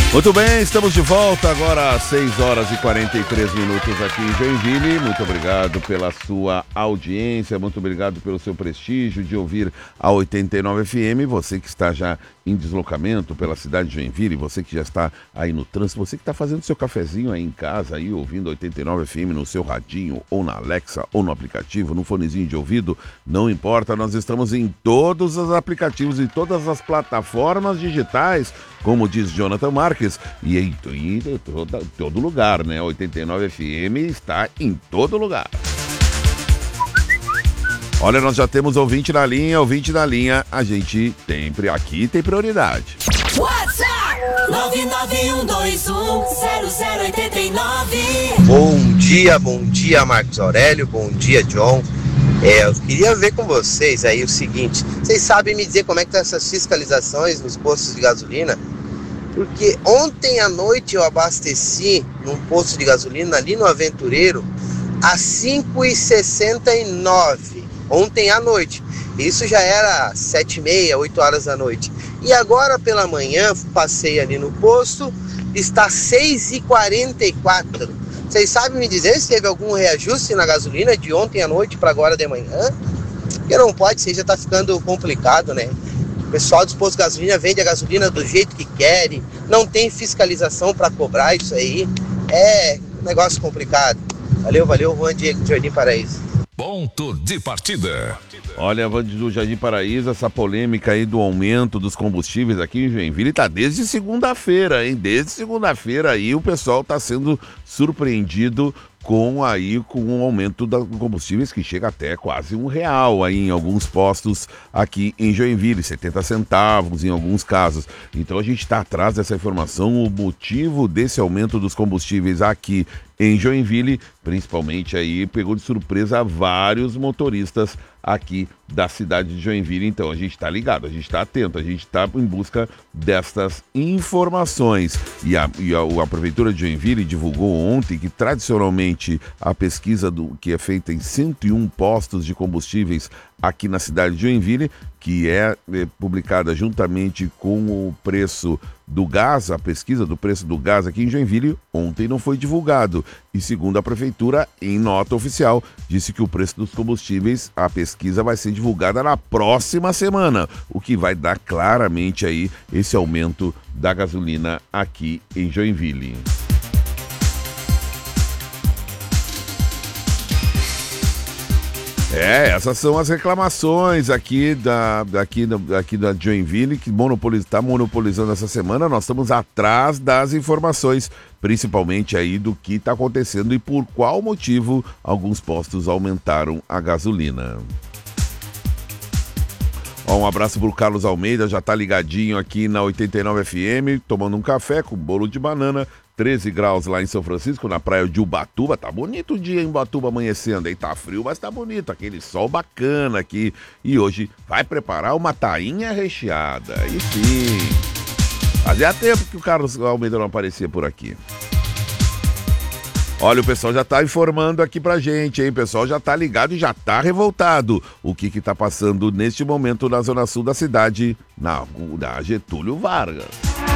Muito bem, estamos de volta agora às 6 horas e 43 minutos aqui em Joinville. Muito obrigado pela sua audiência, muito obrigado pelo seu prestígio de ouvir a 89 FM. Você que está já em deslocamento pela cidade de Joinville, você que já está aí no trânsito, você que está fazendo seu cafezinho aí em casa, aí ouvindo 89 FM no seu radinho, ou na Alexa, ou no aplicativo, no fonezinho de ouvido, não importa, nós estamos em todos os aplicativos e todas as plataformas digitais, como diz Jonathan Marques, e em todo lugar, né? 89 FM está em todo lugar. Olha, nós já temos ouvinte na linha, a gente sempre aqui tem prioridade. WhatsApp 991210089. Bom dia, Marcos Aurélio, bom dia, John. Eu queria ver com vocês aí o seguinte, vocês sabem me dizer como é que estão essas fiscalizações nos postos de gasolina? Porque ontem à noite eu abasteci num posto de gasolina ali no Aventureiro às 5h69. Ontem à noite. Isso já era 7h30, 8 horas da noite. E agora pela manhã, passei ali no posto, está 6h44. Vocês sabem me dizer se teve algum reajuste na gasolina de ontem à noite para agora de manhã? Porque não pode ser, já está ficando complicado, né? O pessoal dos postos de gasolina vende a gasolina do jeito que quer, não tem fiscalização para cobrar isso aí. É um negócio complicado. Valeu, Juan Diego de Jardim Paraíso. Ponto de partida. Olha, do Jardim Paraíso, essa polêmica aí do aumento dos combustíveis aqui em Joinville tá desde segunda-feira, hein? Desde segunda-feira aí o pessoal tá sendo surpreendido com o aumento dos combustíveis que chega até quase R$1 aí em alguns postos aqui em Joinville, 70 centavos em alguns casos. Então a gente está atrás dessa informação, o motivo desse aumento dos combustíveis aqui em Joinville, principalmente aí, pegou de surpresa vários motoristas aqui da cidade de Joinville. Então a gente está ligado, a gente está atento, a gente está em busca destas informações. E a Prefeitura de Joinville divulgou ontem que tradicionalmente a pesquisa que é feita em 101 postos de combustíveis aqui na cidade de Joinville, que é publicada juntamente com o preço do gás, a pesquisa do preço do gás aqui em Joinville, ontem não foi divulgado. E segundo a Prefeitura, em nota oficial, disse que o preço dos combustíveis, a pesquisa vai ser divulgada na próxima semana, o que vai dar claramente aí esse aumento da gasolina aqui em Joinville. Essas são as reclamações aqui da Joinville, que está monopolizando essa semana. Nós estamos atrás das informações, principalmente aí do que está acontecendo e por qual motivo alguns postos aumentaram a gasolina. Um abraço pro Carlos Almeida, já tá ligadinho aqui na 89 FM, tomando um café com bolo de banana. 13 graus lá em São Francisco, na praia de Ubatuba. Tá bonito o dia em Ubatuba amanhecendo aí. Tá frio, mas tá bonito. Aquele sol bacana aqui. E hoje vai preparar uma tainha recheada. E sim. Fazia tempo que o Carlos Almeida não aparecia por aqui. Olha, o pessoal já tá informando aqui pra gente, hein? O pessoal já tá ligado e já tá revoltado. O que tá passando neste momento na zona sul da cidade, na Getúlio Vargas.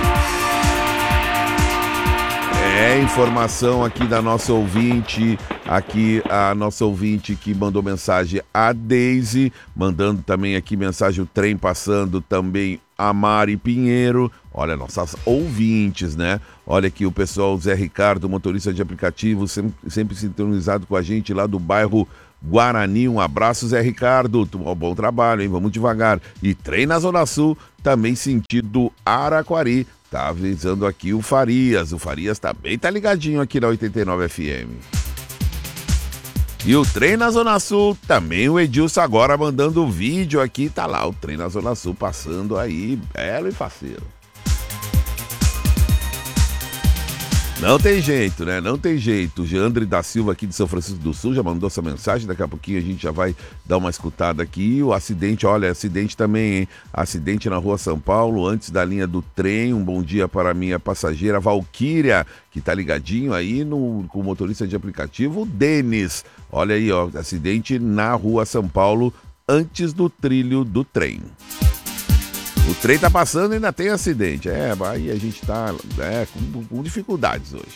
Informação aqui da nossa ouvinte, a nossa ouvinte que mandou mensagem, a Deise, mandando também aqui mensagem, o trem passando também, a Mari Pinheiro. Olha, nossas ouvintes, né? Olha aqui o pessoal, Zé Ricardo, motorista de aplicativo, sempre sintonizado com a gente lá do bairro Guarani. Um abraço, Zé Ricardo, bom trabalho, hein? Vamos devagar. E trem na Zona Sul, também sentido Araquari. Tá avisando aqui o Farias também tá ligadinho aqui na 89 FM. E o trem na Zona Sul, também o Edilson agora mandando vídeo aqui, tá lá o trem na Zona Sul passando aí, belo e faceiro. Não tem jeito, né? Não tem jeito. O Geandre da Silva aqui de São Francisco do Sul já mandou essa mensagem. Daqui a pouquinho a gente já vai dar uma escutada aqui. O acidente, olha, acidente também, hein? Acidente na rua São Paulo, antes da linha do trem. Um bom dia para a minha passageira Valquíria, que tá ligadinho aí com o motorista de aplicativo, Denis. Olha aí, ó, acidente na rua São Paulo, antes do trilho do trem. O trem tá passando e ainda tem acidente. Aí a gente tá com dificuldades hoje.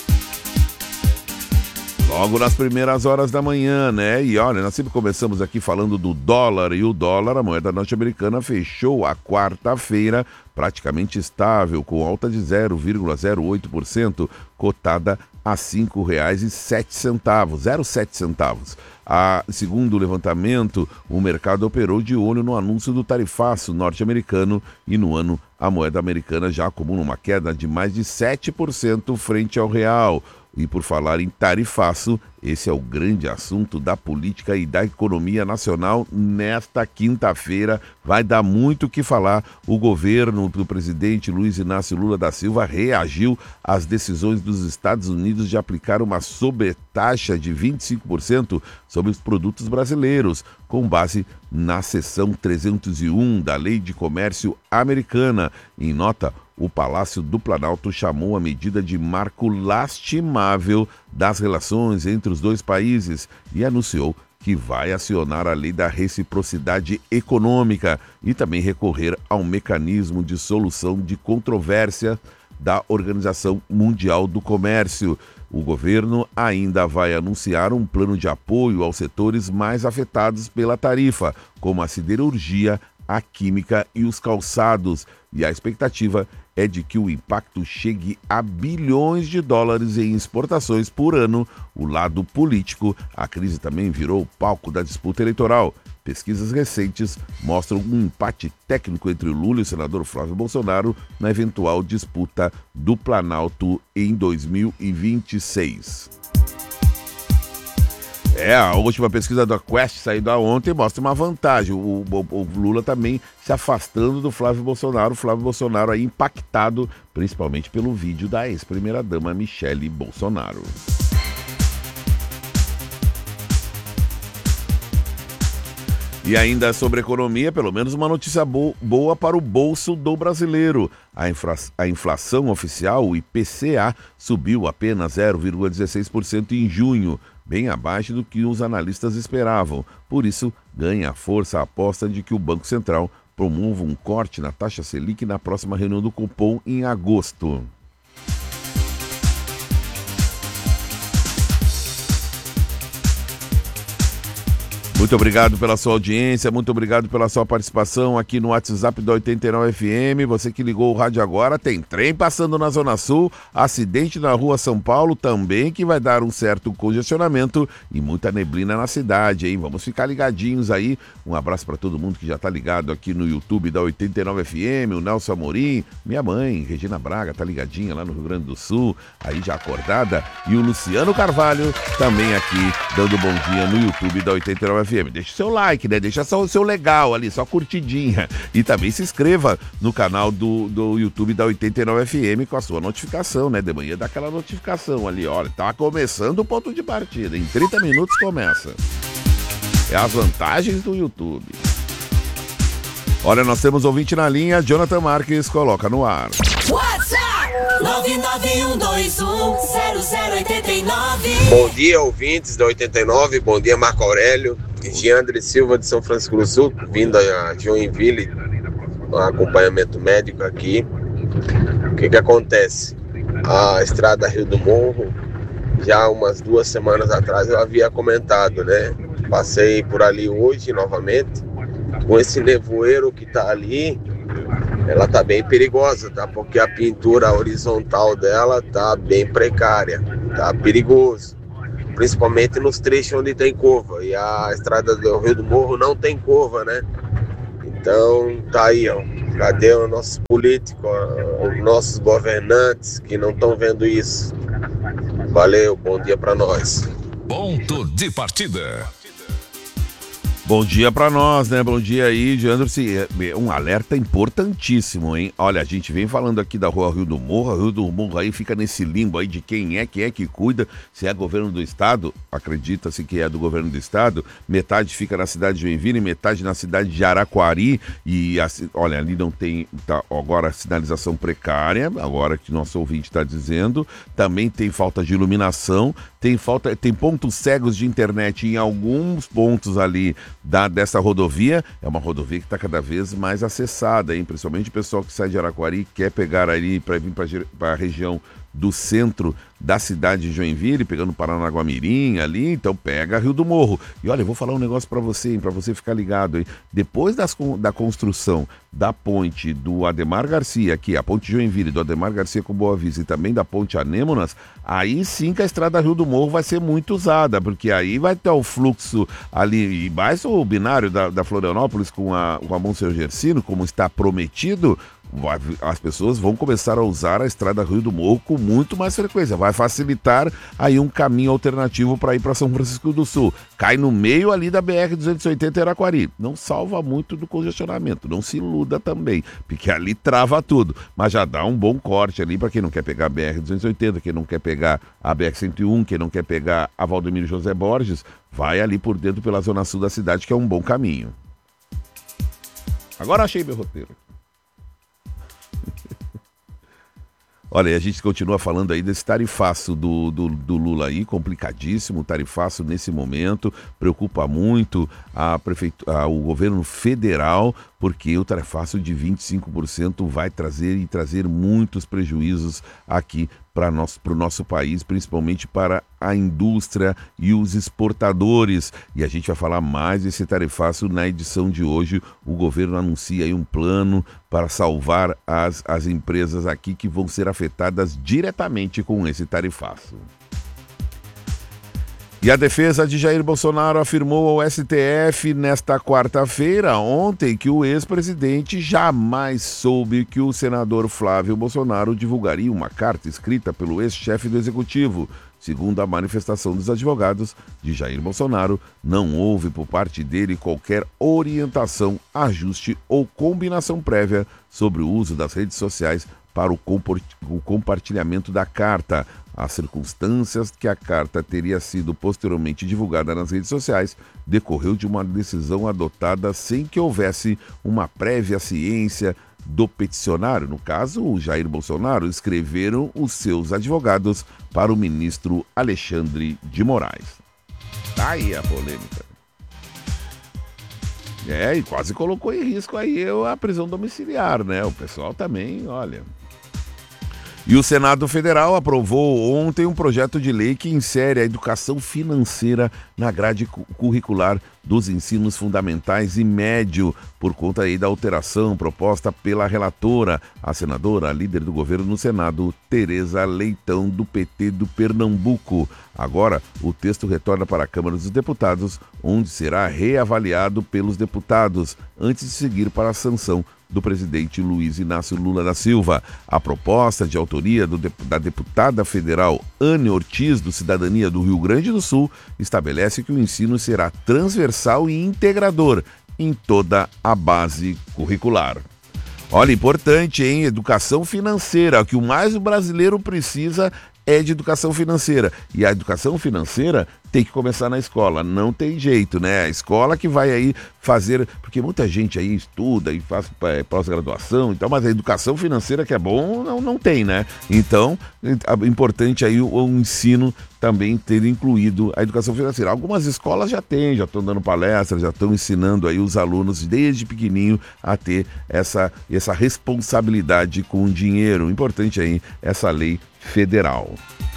Logo nas primeiras horas da manhã, né? E olha, nós sempre começamos aqui falando do dólar. E o dólar, a moeda norte-americana, fechou a quarta-feira praticamente estável, com alta de 0,08%, cotada a R$ 5,07, 0,7 centavos. Segundo o levantamento, o mercado operou de olho no anúncio do tarifaço norte-americano e no ano a moeda americana já acumula uma queda de mais de 7% frente ao real. E por falar em tarifaço, esse é o grande assunto da política e da economia nacional nesta quinta-feira. Vai dar muito o que falar. O governo do presidente Luiz Inácio Lula da Silva reagiu às decisões dos Estados Unidos de aplicar uma sobretaxa de 25% sobre os produtos brasileiros, com base na seção 301 da Lei de Comércio Americana. Em nota, o Palácio do Planalto chamou a medida de marco lastimável das relações entre os dois países e anunciou que vai acionar a lei da reciprocidade econômica e também recorrer ao mecanismo de solução de controvérsia da Organização Mundial do Comércio. O governo ainda vai anunciar um plano de apoio aos setores mais afetados pela tarifa, como a siderurgia, a química e os calçados. E a expectativa é de que o impacto chegue a bilhões de dólares em exportações por ano. O lado político, a crise também virou o palco da disputa eleitoral. Pesquisas recentes mostram um empate técnico entre o Lula e o senador Flávio Bolsonaro na eventual disputa do Planalto em 2026. A última pesquisa da Quest saída ontem mostra uma vantagem. O Lula também se afastando do Flávio Bolsonaro. O Flávio Bolsonaro aí impactado, principalmente pelo vídeo da ex-primeira-dama Michele Bolsonaro. E ainda sobre economia, pelo menos uma notícia boa para o bolso do brasileiro. A inflação oficial, o IPCA, subiu apenas 0,16% em junho, bem abaixo do que os analistas esperavam. Por isso, ganha força a aposta de que o Banco Central promova um corte na taxa Selic na próxima reunião do Copom em agosto. Muito obrigado pela sua audiência, muito obrigado pela sua participação aqui no WhatsApp da 89 FM. Você que ligou o rádio agora, tem trem passando na Zona Sul, acidente na Rua São Paulo também, que vai dar um certo congestionamento e muita neblina na cidade, hein? Vamos ficar ligadinhos aí. Um abraço para todo mundo que já tá ligado aqui no YouTube da 89 FM, o Nelson Amorim, minha mãe, Regina Braga, tá ligadinha lá no Rio Grande do Sul, aí já acordada, e o Luciano Carvalho também aqui dando bom dia no YouTube da 89 FM. Deixa o seu like, né? Deixa só o seu legal ali, só curtidinha. E também se inscreva no canal do YouTube da 89 FM com a sua notificação, né? De manhã dá aquela notificação ali, olha, tá começando o ponto de partida. Em 30 minutos começa. É as vantagens do YouTube. Olha, nós temos ouvinte na linha, Jonathan Marques, coloca no ar. WhatsApp 991210089. Bom dia, ouvintes da 89, bom dia, Marco Aurélio. Giandre Silva de São Francisco do Sul, vindo a Joinville, um acompanhamento médico aqui. O que acontece? A estrada Rio do Morro, já umas 2 semanas atrás eu havia comentado, né? Passei por ali hoje novamente, com esse nevoeiro que tá ali, ela tá bem perigosa, tá? Porque a pintura horizontal dela tá bem precária, tá perigoso. Principalmente nos trechos onde tem curva, e a estrada do Rio do Morro não tem curva, né? Então, tá aí, ó. Cadê os nossos políticos, os nossos governantes que não estão vendo isso? Valeu, bom dia pra nós. Ponto de partida. Bom dia pra nós, né? Bom dia aí, Anderson. Um alerta importantíssimo, hein? Olha, a gente vem falando aqui da Rua Rio do Morro. A Rio do Morro aí fica nesse limbo aí de quem é que cuida. Se é governo do estado, acredita-se que é do governo do estado. Metade fica na cidade de Joinville, metade na cidade de Araquari. E, olha, ali não tem, tá, agora sinalização precária, agora que nosso ouvinte está dizendo. Também tem falta de iluminação, tem pontos cegos de internet em alguns pontos ali dessa rodovia. É uma rodovia que está cada vez mais acessada, hein? Principalmente o pessoal que sai de Araquari quer pegar ali para vir para a região do centro da cidade de Joinville, pegando Paranaguamirim ali, então pega Rio do Morro. E olha, eu vou falar um negócio para você, hein, para você ficar ligado, hein? Depois da construção da ponte do Ademar Garcia, aqui, a ponte Joinville, do Ademar Garcia com Boa Vista e também da ponte Anêmonas, aí sim que a estrada Rio do Morro vai ser muito usada, porque aí vai ter o fluxo ali, e mais o binário da Florianópolis com a Monsenhor Gersino, como está prometido, as pessoas vão começar a usar a estrada Rio do Morro com muito mais frequência. Vai facilitar aí um caminho alternativo para ir para São Francisco do Sul. Cai no meio ali da BR-280 Araquari. Não salva muito do congestionamento, não se iluda também, porque ali trava tudo. Mas já dá um bom corte ali para quem não quer pegar a BR-280, quem não quer pegar a BR-101, quem não quer pegar a Valdemiro José Borges, vai ali por dentro pela zona sul da cidade, que é um bom caminho. Agora achei meu roteiro. Olha, a gente continua falando aí desse tarifaço do Lula aí, complicadíssimo, o tarifaço nesse momento, preocupa muito o governo federal, porque o tarifaço de 25% vai trazer muitos prejuízos aqui para o nosso país, principalmente para a indústria e os exportadores. E a gente vai falar mais desse tarifaço na edição de hoje. O governo anuncia aí um plano para salvar as empresas aqui que vão ser afetadas diretamente com esse tarifaço. E a defesa de Jair Bolsonaro afirmou ao STF nesta quarta-feira, ontem, que o ex-presidente jamais soube que o senador Flávio Bolsonaro divulgaria uma carta escrita pelo ex-chefe do Executivo. Segundo a manifestação dos advogados de Jair Bolsonaro, não houve por parte dele qualquer orientação, ajuste ou combinação prévia sobre o uso das redes sociais para o compartilhamento da carta. As circunstâncias que a carta teria sido posteriormente divulgada nas redes sociais decorreu de uma decisão adotada sem que houvesse uma prévia ciência do peticionário. No caso, o Jair Bolsonaro, escreveram os seus advogados para o ministro Alexandre de Moraes. Tá aí a polêmica. E quase colocou em risco aí a prisão domiciliar, né? O pessoal também, olha... E o Senado Federal aprovou ontem um projeto de lei que insere a educação financeira na grade curricular dos ensinos fundamentais e médio, por conta aí da alteração proposta pela relatora, a senadora, a líder do governo no Senado, Tereza Leitão, do PT do Pernambuco. Agora, o texto retorna para a Câmara dos Deputados, onde será reavaliado pelos deputados, antes de seguir para a sanção do presidente Luiz Inácio Lula da Silva. A proposta, de autoria da deputada federal Anne Ortiz, do Cidadania do Rio Grande do Sul, estabelece que o ensino será transversal e integrador em toda a base curricular. Olha, importante, hein? Educação financeira. O que mais o brasileiro precisa é de educação financeira. E a educação financeira tem que começar na escola, não tem jeito, né? A escola que vai aí fazer, porque muita gente aí estuda e faz pós-graduação, então, mas a educação financeira que é bom, não tem, né? Então, é importante aí o ensino também ter incluído a educação financeira. Algumas escolas já estão dando palestras, já estão ensinando aí os alunos desde pequenininho a ter essa responsabilidade com o dinheiro. Importante aí essa lei federal.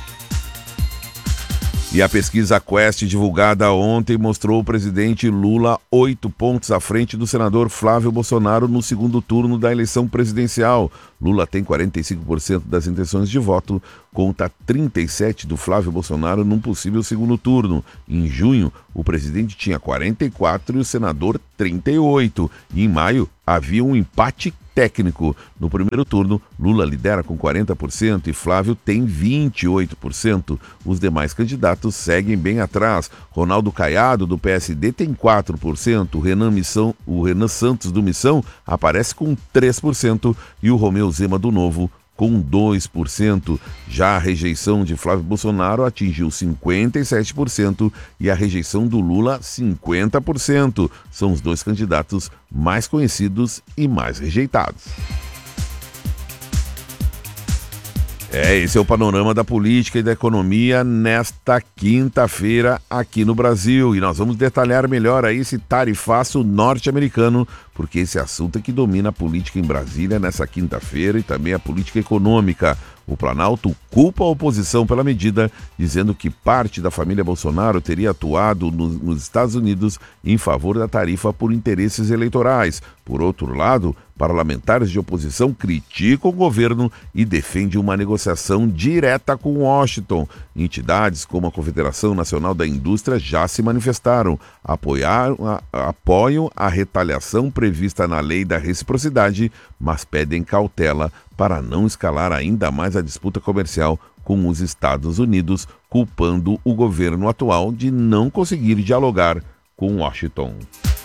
E a pesquisa Quest, divulgada ontem, mostrou o presidente Lula 8 pontos à frente do senador Flávio Bolsonaro no segundo turno da eleição presidencial. Lula tem 45% das intenções de voto, contra 37% do Flávio Bolsonaro num possível segundo turno. Em junho, o presidente tinha 44% e o senador 38%. E em maio, havia um empate técnico. No primeiro turno, Lula lidera com 40% e Flávio tem 28%. Os demais candidatos seguem bem atrás. Ronaldo Caiado, do PSD, tem 4%. O Renan Santos, do Missão, aparece com 3%. E o Romeu Zema, do Novo, com 2%. Já a rejeição de Flávio Bolsonaro atingiu 57% e a rejeição do Lula 50%. São os dois candidatos mais conhecidos e mais rejeitados. Esse é o panorama da política e da economia nesta quinta-feira aqui no Brasil. E nós vamos detalhar melhor aí esse tarifaço norte-americano, porque esse assunto é que domina a política em Brasília nessa quinta-feira e também a política econômica. O Planalto culpa a oposição pela medida, dizendo que parte da família Bolsonaro teria atuado nos Estados Unidos em favor da tarifa por interesses eleitorais. Por outro lado, parlamentares de oposição criticam o governo e defendem uma negociação direta com Washington. Entidades como a Confederação Nacional da Indústria já se manifestaram, apoiam a retaliação prevista na lei da reciprocidade, mas pedem cautela para não escalar ainda mais a disputa comercial com os Estados Unidos, culpando o governo atual de não conseguir dialogar com Washington.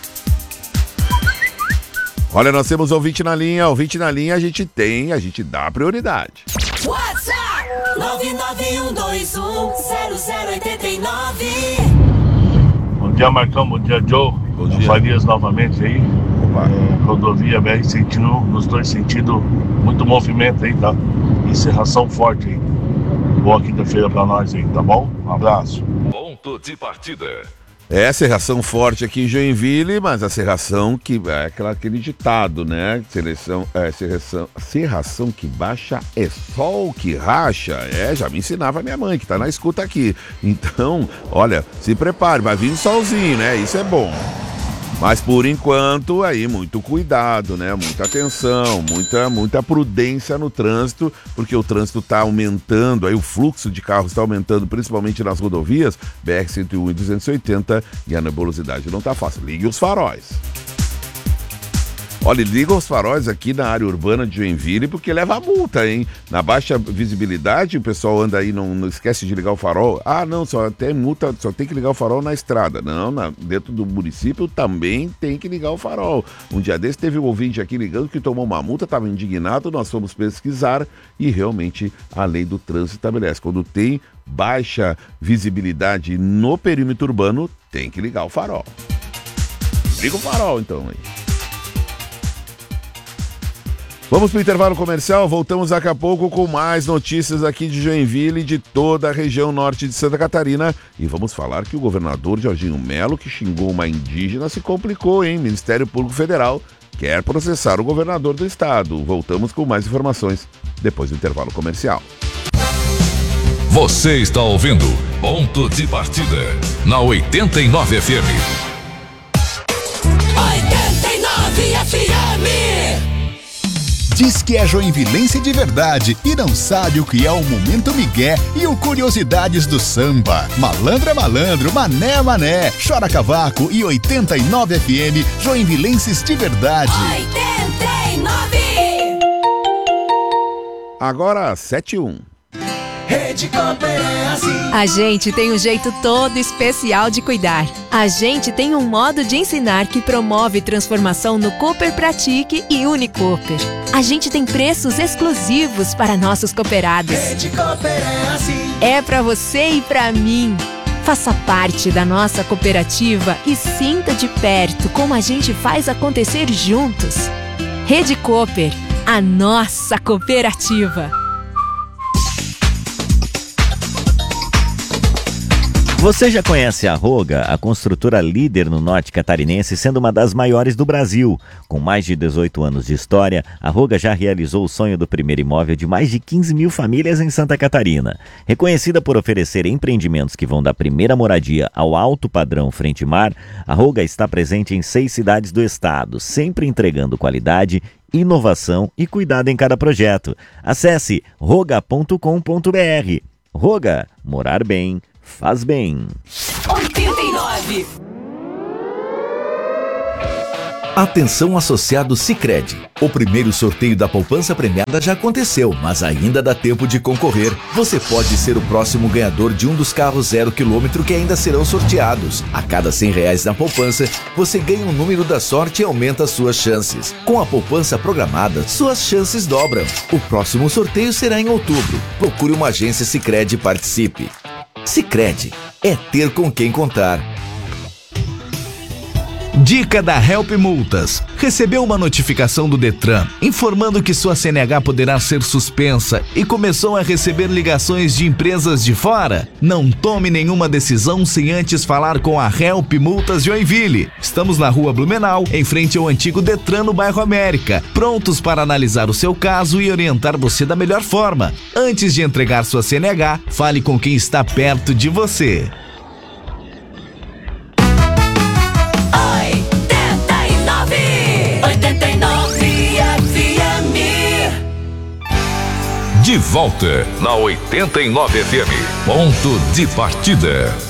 Olha, nós temos ouvinte na linha a gente dá prioridade. WhatsApp 991210089. Bom dia, Marcão, bom dia, Joe. Bom dia. Farias novamente aí. Rodovia BR sentindo nos dois sentidos, muito movimento aí, tá? Encerração forte aí. Boa quinta-feira pra nós aí, tá bom? Um abraço. Ponto de partida. Serração forte aqui em Joinville, mas a serração que é aquele ditado, né? Serração que baixa é sol que racha. Já me ensinava a minha mãe, que tá na escuta aqui. Então, olha, se prepare, vai vir solzinho, né? Isso é bom. Mas por enquanto, aí muito cuidado, né? Muita atenção, muita prudência no trânsito, porque o trânsito está aumentando, aí o fluxo de carros está aumentando, principalmente nas rodovias, BR-101 e 280, e a nebulosidade não está fácil. Ligue os faróis. Olha, liga os faróis aqui na área urbana de Joinville, porque leva a multa, hein? Na baixa visibilidade, o pessoal anda aí, não esquece de ligar o farol. Ah, não, só tem multa, só tem que ligar o farol na estrada. Não, dentro do município também tem que ligar o farol. Um dia desse teve um ouvinte aqui ligando que tomou uma multa, estava indignado, nós fomos pesquisar e realmente a lei do trânsito estabelece. Quando tem baixa visibilidade no perímetro urbano, tem que ligar o farol. Liga o farol então aí. Vamos para o intervalo comercial, voltamos daqui a pouco com mais notícias aqui de Joinville e de toda a região norte de Santa Catarina. E vamos falar que o governador Jorginho Melo, que xingou uma indígena, se complicou, hein? Ministério Público Federal quer processar o governador do estado. Voltamos com mais informações depois do intervalo comercial. Você está ouvindo Ponto de Partida, na 89 FM. 89 FM. Diz que é joinvilense de verdade e não sabe o que é o Momento Migué e o Curiosidades do Samba. Malandro é malandro, mané é mané. Chora cavaco e 89 FM, joinvilenses de verdade. 89. Agora 7-1. Rede Cooper é assim. A gente tem um jeito todo especial de cuidar. A gente tem um modo de ensinar que promove transformação no Cooper Pratique e Unicooper. A gente tem preços exclusivos para nossos cooperados. Rede Cooper é assim. É para você e para mim. Faça parte da nossa cooperativa e sinta de perto como a gente faz acontecer juntos. Rede Cooper, a nossa cooperativa. Você já conhece a Roga, a construtora líder no norte catarinense, sendo uma das maiores do Brasil. Com mais de 18 anos de história, a Roga já realizou o sonho do primeiro imóvel de mais de 15 mil famílias em Santa Catarina. Reconhecida por oferecer empreendimentos que vão da primeira moradia ao alto padrão frente mar, a Roga está presente em 6 cidades do estado, sempre entregando qualidade, inovação e cuidado em cada projeto. Acesse roga.com.br. Roga, morar bem. Faz bem. 89. Atenção, associado Sicredi. O primeiro sorteio da poupança premiada já aconteceu, mas ainda dá tempo de concorrer. Você pode ser o próximo ganhador de um dos carros 0 km que ainda serão sorteados. A cada R$100 na poupança, você ganha um número da sorte e aumenta as suas chances. Com a poupança programada, suas chances dobram. O próximo sorteio será em outubro. Procure uma agência Sicredi e participe. Sicredi é ter com quem contar. Dica da Help Multas. Recebeu uma notificação do Detran informando que sua CNH poderá ser suspensa e começou a receber ligações de empresas de fora? Não tome nenhuma decisão sem antes falar com a Help Multas Joinville. Estamos na Rua Blumenau, em frente ao antigo Detran no bairro América, prontos para analisar o seu caso e orientar você da melhor forma. Antes de entregar sua CNH, fale com quem está perto de você. 89 FM. De volta na 89 FM. Ponto de partida.